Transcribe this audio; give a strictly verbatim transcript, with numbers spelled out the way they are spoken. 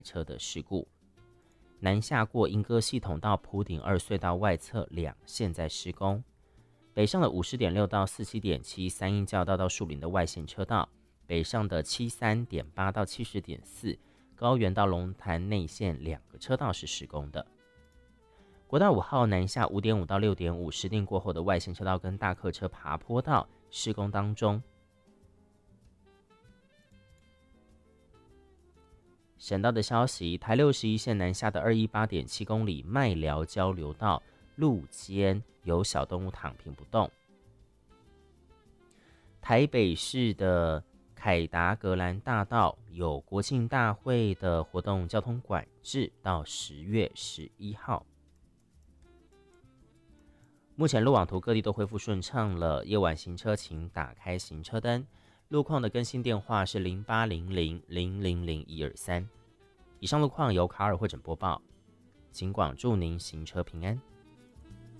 车的事故。南下过莺歌系统到埔顶二隧道外侧两线在施工，北上的 五十点六 到 四十七点七 三鹰交道到树林的外线车道，北上的 七十三点八 到 七十点四 高原到龙潭内线两个车道是施工的。国道五号南下 五点五 到 六点五 石碇过后的外线车道跟大客车爬坡道施工当中。省道的消息，台六十一线南下的 二一八点七 公里麦寮交流道路肩有小动物躺平不动。台北市的凯达格兰大道有国庆大会的活动交通管制到十月十一号。目前路网图各地都恢复顺畅了，夜晚行车请打开行车灯。路况的更新电话是零八零零零零零一二三。以上路况由卡尔会诊播报，尽管祝您行车平安。